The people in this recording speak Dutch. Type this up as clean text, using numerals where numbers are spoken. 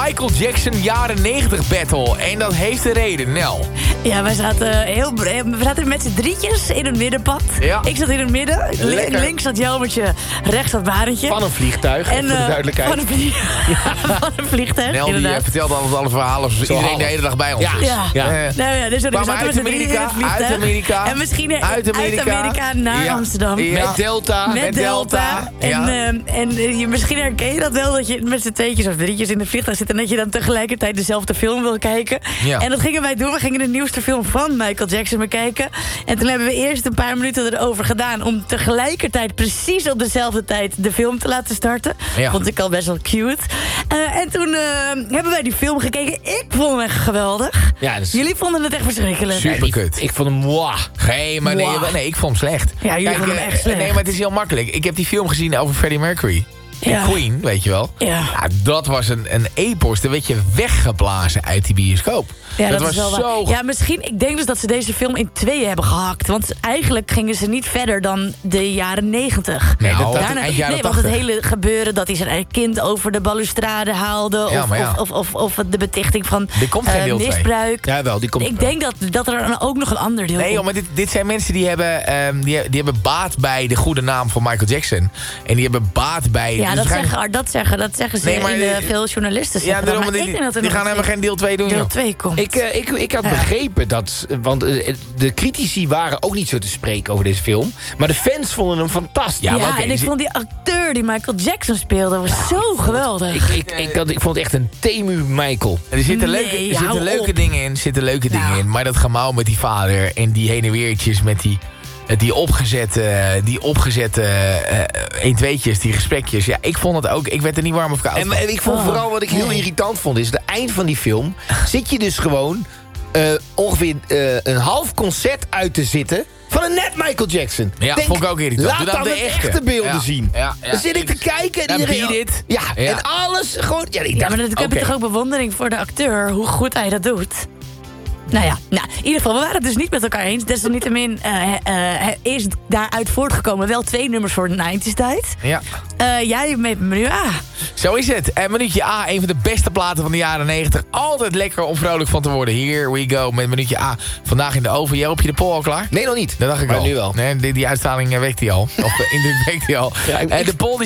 Michael Jackson jaren 90 battle. En dat heeft een reden, Nel. Ja, we zaten met z'n drietjes in het middenpad. Ja. Ik zat in het midden. Links zat Jelmertje, rechts zat Barendje. Van een vliegtuig, voor de duidelijkheid. Van een vliegtuig, Nel die vertelt altijd alle verhalen zoals iedereen de hele dag bij ons is. Dus we zaten met z'n drieën in het vliegtuig. Uit Amerika. En misschien uit Amerika naar Amsterdam. Ja. Met Delta. En misschien herken je dat wel, dat je met z'n tweetjes of drietjes in de vliegtuig zit en dat je dan tegelijkertijd dezelfde film wil kijken. Ja. En dat gingen wij doen. We gingen de nieuwste film van Michael Jackson bekijken. En toen hebben we eerst een paar minuten erover gedaan om tegelijkertijd precies op dezelfde tijd de film te laten starten. Ja. Vond ik al best wel cute. En toen hebben wij die film gekeken. Ik vond hem echt geweldig. Ja, dus Jullie vonden het echt verschrikkelijk. Super kut. ik vond hem Nee, ik vond hem slecht. Ja, jullie vonden hem echt slecht. Nee, maar het is heel makkelijk. Ik heb die film gezien over Freddie Mercury. Ja. Queen, weet je wel. Ja. Dat was een epos. Dan werd je weggeblazen uit die bioscoop. Ja, dat was is wel zo... Ja, misschien, ik denk dus dat ze deze film in tweeën hebben gehakt. Want eigenlijk gingen ze niet verder dan de jaren 90. Nee, Daarna, eind jaren want het 80. hele gebeuren dat hij zijn eigen kind over de balustrade haalde. Ja, maar ja. Of de betichting van Er komt geen deel 2. misbruik. Ja, wel, die komt Ik wel. denk dat er dan ook nog een ander deel Nee, komt. joh, maar dit zijn mensen die hebben baat bij de goede naam van Michael Jackson. En die hebben baat bij... Ja, dus dat zeggen ze Nee, maar in veel journalisten. Ja, daarom, maar ik denk dat er die nog gaan helemaal geen deel 2 doen. deel joh. 2 komt. Ik had begrepen dat... Want de critici waren ook niet zo te spreken over deze film. Maar de fans vonden hem fantastisch. Ja, Ja, maar oké, en ik dus- vond die acteur die Michael Jackson speelde was zo geweldig. Ik vond het echt een Temu Michael. Er zitten Nee, leuke, hou op. dingen in. Maar dat gemauw met die vader en die heen en weertjes met die opgezette 1-2'tjes, die gesprekjes. Ja, ik vond het ook. Ik werd er niet warm of koud van. En ik vond vooral wat ik heel irritant vond... is het eind van die film zit je dus gewoon... ongeveer een half concert uit te zitten... van een net Michael Jackson. Ja, vond ik ook irritant. Laat Doe dan dan de de echte beelden Ja, zien. ja, Dan zit ik te kijken en Dan iedereen... beat it. Ja, Ja. en alles gewoon... Ja, ik Ja, dacht, maar dan heb oké. je toch ook bewondering voor de acteur, hoe goed hij dat doet. Nou ja, in ieder geval, we waren het dus niet met elkaar eens. Desalniettemin is daaruit voortgekomen wel 2 nummers voor de 90's tijd. Ja. Jij met menu A. Zo is het. Minuutje A, een van de beste platen van de jaren 90. Altijd lekker om vrolijk van te worden. Here we go met minuutje A. Vandaag in de oven. Jij heb je de poll al klaar? Nee, nog niet. Dat dacht ik Maar al. nu wel. Nee, die uitstraling werkt hij al. Of in dit werkt hij al. Ja, De poll die